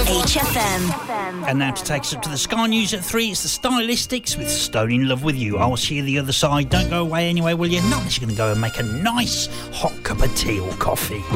HFM. And now to take us up to the Sky News at 3, it's the Stylistics with Stone in Love with You. I'll see you the other side. Don't go away anyway, will you? Not unless you're going to go and make a nice hot cup of tea or coffee.